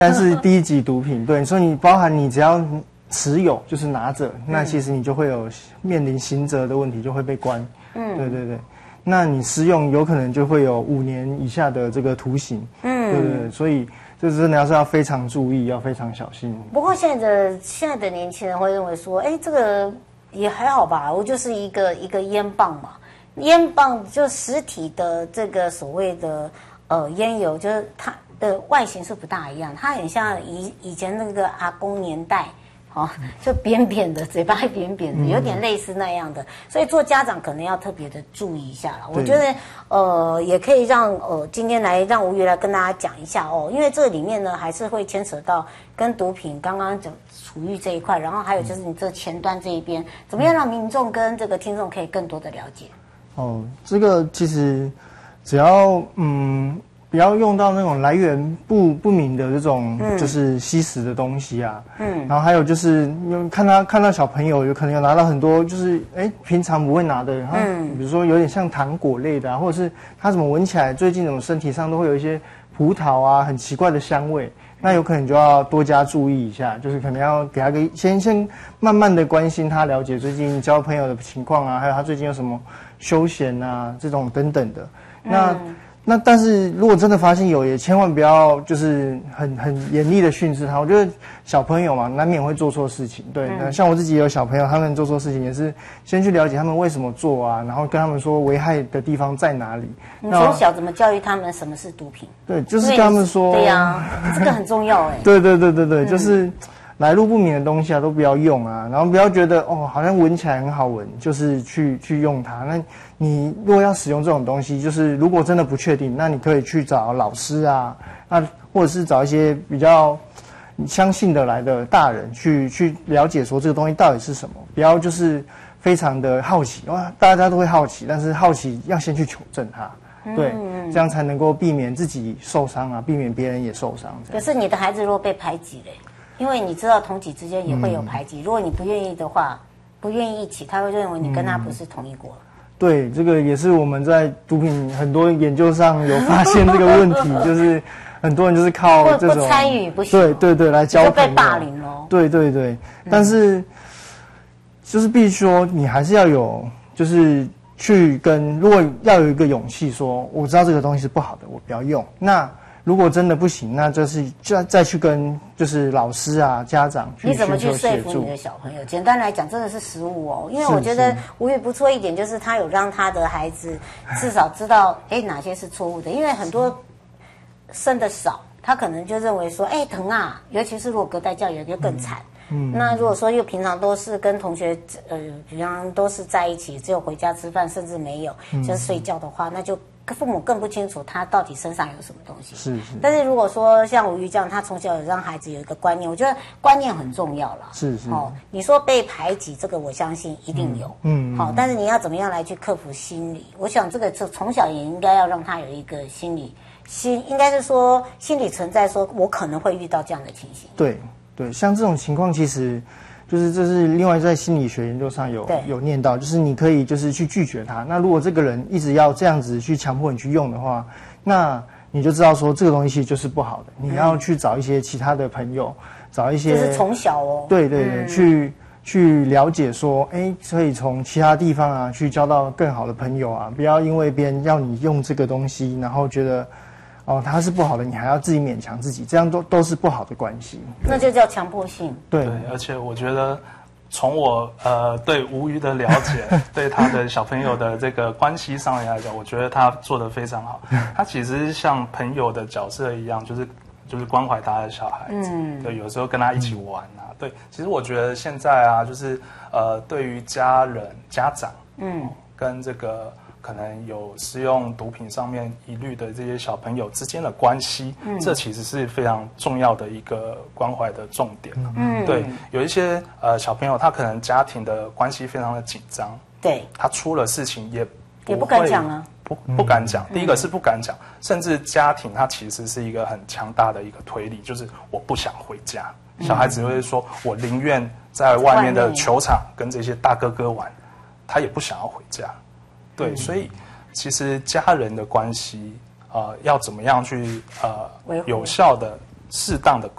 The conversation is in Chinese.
但是第一级毒品，对，所以你包含你只要持有，就是拿着，那其实你就会有面临刑责的问题，就会被关。对对对。那你施用有可能就会有5年以下的这个徒刑。对对对，所以这真的要非常注意，要非常小心。 不过现在的年轻人会认为说，哎，这个也还好吧，我就是一个烟棒嘛，烟棒就实体的这个所谓的烟油，就是它的外形是不大一样，它很像以前那个阿公年代。就扁扁的，嘴巴扁扁的，有点类似那样的，所以做家长可能要特别的注意一下了。我觉得也可以让今天来让吴瑜来跟大家讲一下因为这里面呢还是会牵扯到跟毒品刚刚讲处遇这一块，然后还有就是你这前端这一边，怎么样让民众跟这个听众可以更多的了解？ 这个其实只要不要用到那种来源不明的这种就是吸食的东西啊，然后还有就是看到小朋友有可能有拿到很多就是平常不会拿的，然后比如说有点像糖果类的啊，或者是他怎么闻起来最近怎么身体上都会有一些葡萄啊很奇怪的香味，那有可能就要多加注意一下，就是可能要给他先慢慢的关心他，了解最近交朋友的情况啊，还有他最近有什么休闲啊这种等等的。那但是如果真的发现有，也千万不要就是很严厉的训斥他。我觉得小朋友嘛，难免会做错事情。对，像我自己也有小朋友，他们做错事情也是先去了解他们为什么做啊，然后跟他们说危害的地方在哪里。 你从小怎么教育他们什么是毒品？ 对，就是跟他们说。 对呀，这个很重要哎。 对，就是来路不明的东西啊，都不要用啊，然后不要觉得好像闻起来很好闻，就是去用它。那你如果要使用这种东西，就是如果真的不确定，那你可以去找老师啊，或者是找一些比较相信得来的大人去了解说这个东西到底是什么，不要就是非常的好奇，大家都会好奇，但是好奇要先去求证它。对，这样才能够避免自己受伤啊，避免别人也受伤。 可是你的孩子如果被排挤嘞？因为你知道同级之间也会有排挤，如果你不愿意的话，不愿意一起，他会认为你跟他不是同一国。 对，这个也是我们在毒品很多研究上有发现这个问题，就是很多人就是靠这种不参与不行， 对来交朋友， 就被霸凌咯。 对，但是就是必须说你还是要有，就是去如果要有一个勇气说，我知道这个东西是不好的，我不要用。那如果真的不行，那就是再去跟就是老师啊、家长去。 你怎么去说服你的小朋友？简单来讲，真的是食物因为我觉得吴瑜不错一点，就是他有让他的孩子至少知道哪些是错误的，因为很多生的少，他可能就认为说疼啊，尤其是如果隔代教育就更惨。那如果说又平常都是跟同学平常都是在一起，只有回家吃饭，甚至没有就是睡觉的话，那就父母更不清楚他到底身上有什么东西。 是。 但是如果说像吴瑜这样，他从小有让孩子有一个观念，我觉得观念很重要啦。 是。 你说被排挤这个，我相信一定有。但是你要怎么样来去克服心理？我想这个从小也应该要让他有一个应该是说心理存在，说我可能会遇到这样的情形。 对，像这种情况，其实就是这是另外在心理学研究上有念到，就是你可以就是去拒绝他。那如果这个人一直要这样子去强迫你去用的话，那你就知道说这个东西就是不好的。你要去找一些其他的朋友，找一些就是从小对， 去了解说，可以从其他地方啊去交到更好的朋友啊，不要因为别人要你用这个东西，然后觉得它是不好的，你还要自己勉强自己，这样都是不好的关系。 那就叫强迫性。 对，而且我觉得从我对吴瑜的了解，对他的小朋友的这个关系上面来讲，我觉得他做得非常好。他其实像朋友的角色一样，就是关怀他的小孩子，对，有时候跟他一起玩啊。对，其实我觉得现在啊，就是对于家长，跟这个可能有使用毒品上面疑虑的这些小朋友之间的关系，这其实是非常重要的一个关怀的重点。对，有一些小朋友他可能家庭的关系非常的紧张， 对， 他出了事情也不敢讲啊， 不敢讲。第一个是不敢讲，甚至家庭它其实是一个很强大的一个推力，就是我不想回家。小孩子会说，我宁愿在外面的球场跟这些大哥哥玩，他也不想要回家。对，所以其实家人的关系要怎么样去有效的适当的